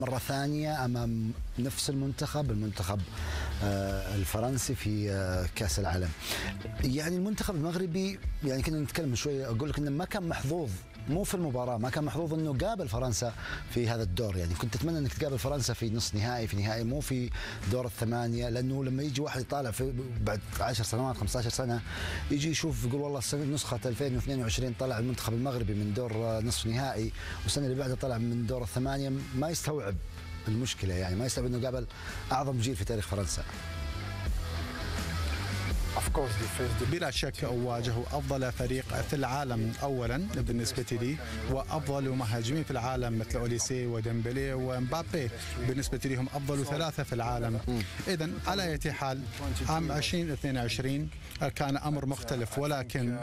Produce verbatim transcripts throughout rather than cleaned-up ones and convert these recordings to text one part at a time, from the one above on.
مرة ثانية أمام نفس المنتخب المنتخب الفرنسي في كأس العالم. يعني المنتخب المغربي، يعني كنا نتكلم من شوية أقول لك إنه ما كان محظوظ، مو في المباراة ما كان محظوظ إنه قابل فرنسا في هذا الدور. يعني كنت أتمنى إنك تقابل فرنسا في نصف نهائي، في نهائي، مو في دور الثمانية، لأنه لما يجي واحد يطالع في بعد عشر سنوات خمسة عشر سنة يجي يشوف يقول والله السنة نسخة ألفين واثنين وعشرين طلع المنتخب المغربي من دور نصف نهائي، والسنة اللي بعدها طلع من دور الثمانية، ما يستوعب المشكلة، يعني ما يستوعب إنه قابل أعظم جيل في تاريخ فرنسا. بلا شك واجهوا أفضل فريق في العالم أولا بالنسبة لي، وأفضل مهاجمين في العالم مثل أوليسي وديمبلي ومبابي، بالنسبة لي هم أفضل ثلاثة في العالم. إذن على أي حال عام ألفين واثنين وعشرين كان أمر مختلف، ولكن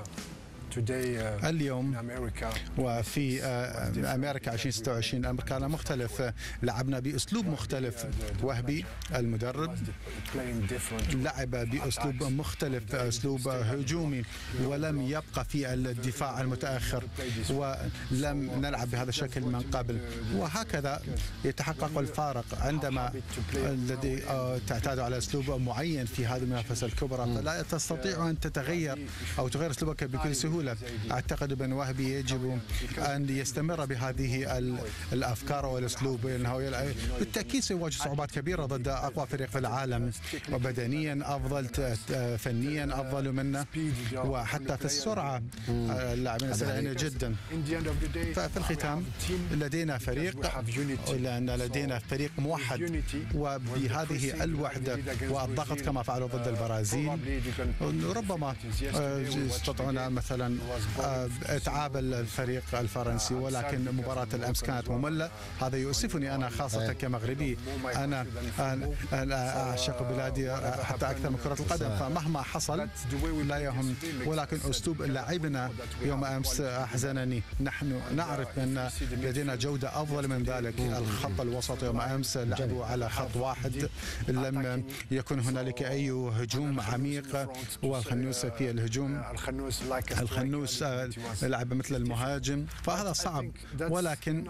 اليوم وفي أمريكا ألفين وستة وعشرين الأمر كان مختلف. لعبنا بأسلوب مختلف. وهبي المدرب لعب بأسلوب مختلف، أسلوب هجومي، ولم يبقى في الدفاع المتأخر، ولم نلعب بهذا الشكل من قبل. وهكذا يتحقق الفارق عندما الذي تعتاد على أسلوب معين في هذه المنافسة الكبرى، فلا تستطيع أن تتغير أو تغير أسلوبك بكل سهولة. أعتقد بأن وهبي يجب أن يستمر بهذه الأفكار والأسلوب، لأنه بالتأكيد سيواجه صعوبات كبيرة ضد أقوى فريق في العالم، وبدنيا أفضل، فنيا أفضل منا، وحتى في السرعة اللاعبين سريعين جدا. ففي الختام لدينا فريق، لأن لدينا فريق موحد، وبهذه الوحدة والضغط كما فعلوا ضد البرازيل ربما استطعنا مثلا اتعاب الفريق الفرنسي، ولكن مباراة الأمس كانت مملة. هذا يؤسفني أنا خاصة كمغربي، أنا أنا أعشق بلادي حتى أكثر من كرة القدم، فمهما حصل لا يهم، ولكن أسلوب لاعبنا يوم أمس أحزنني. نحن نعرف أن لدينا جودة أفضل من ذلك. الخط الوسط يوم أمس لعبوا على خط واحد، لم يكن هنالك أي هجوم عميق، والخنوس في الهجوم، الخنوس لعب مثل المهاجم، فهذا صعب. ولكن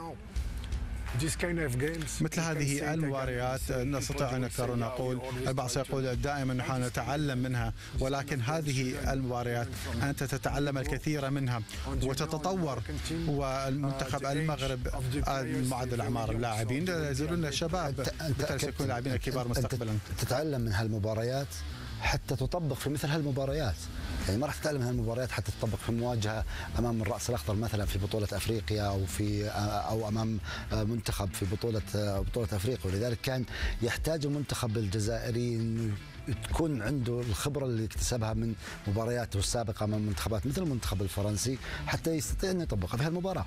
مثل هذه المباريات نستطيع أن نذكر ونقول، البعض سيقول دائما نحن نتعلم منها، ولكن هذه المباريات أنت تتعلم الكثير منها وتتطور. والمنتخب المغرب معدل أعمار اللاعبين لا يزالون شباب، بالتالي سيكون لاعبين كبار مستقبلا. تتعلم من هالمباريات حتى تطبق في مثل هالمباريات، يعني ما راح تتعلم من هالمباريات حتى تطبق في مواجهه امام الراس الاخضر مثلا في بطوله افريقيا، او في او امام منتخب في بطوله بطوله افريقيا. ولذلك كان يحتاج المنتخب الجزائري انه تكون عنده الخبره اللي اكتسبها من مبارياته السابقه امام منتخبات مثل المنتخب الفرنسي حتى يستطيع ان يطبقها في هالمباراه.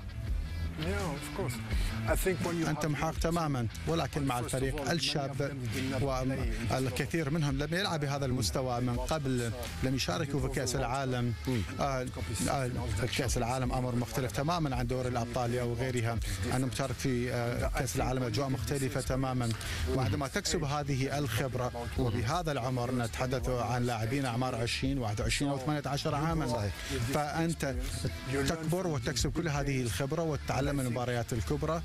أنت محق تماما، ولكن مع الفريق الشاب، والكثير منهم لم يلعب بهذا المستوى من قبل، لم يشاركوا في كأس العالم. آه آه كأس العالم أمر مختلف تماما عن دور الأبطال أو غيرها. أنا مشارك في آه كأس العالم أجواء مختلفة تماما، وعندما تكسب هذه الخبرة وبهذا العمر، نتحدث عن لاعبين أعمار عشرين واحد وعشرين أو ثمانية عشر عاما، فأنت تكبر وتكسب كل هذه الخبرة وتتعلم من المباريات الكبرى،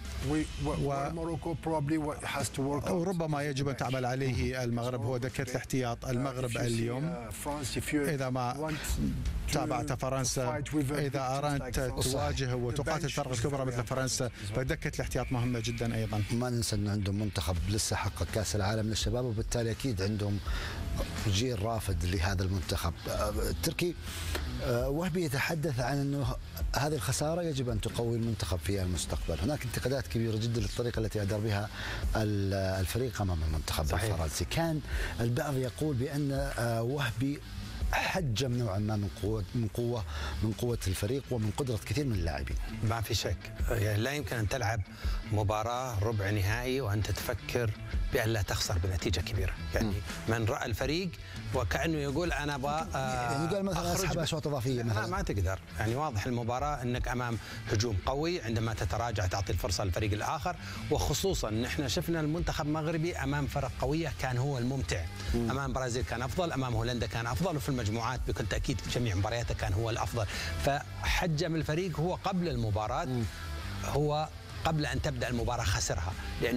وربما يجب أن تعمل عليه المغرب هو دكة الاحتياط. المغرب اليوم إذا ما تابعت فرنسا، إذا أردت تواجه وتقاتل الفرق الكبرى مثل فرنسا، فدكة الاحتياط مهمة جدا أيضا. ما ننسى أن عندهم منتخب لسه حقق كأس العالم للشباب، وبالتالي أكيد عندهم جيل رافد لهذا المنتخب التركي. وهبي يتحدث عن أنه هذه الخسارة يجب أن تقوي المنتخب في المستقبل. هناك انتقادات كبيرة جدا للطريقة التي أدار بها الفريق أمام المنتخب صحيح. الفرنسي. كان البعض يقول بأن وهبي حجم نوعا ما من قوة من قوة من قوة الفريق ومن قدرة كثير من اللاعبين. ما في شك، يعني لا يمكن أن تلعب مباراة ربع نهائي وأنت تفكر بأن لا تخسر بنتيجة كبيرة. يعني من رأى الفريق وكأنه يقول أنا أبغى يعني قال مثلا أسحب أشواط إضافية مثلا. ما تقدر، يعني واضح المباراة أنك أمام هجوم قوي، عندما تتراجع تعطي الفرصة للفريق الآخر، وخصوصا نحن شفنا المنتخب المغربي أمام فرق قوية كان هو الممتع. مم. أمام برازيل كان أفضل، أمام هولندا كان أفضل، وفي المجموعات بكل تأكيد في جميع مبارياته كان هو الأفضل. فحجم الفريق هو قبل المباراة، مم. هو قبل أن تبدأ المباراة خسرها، لأن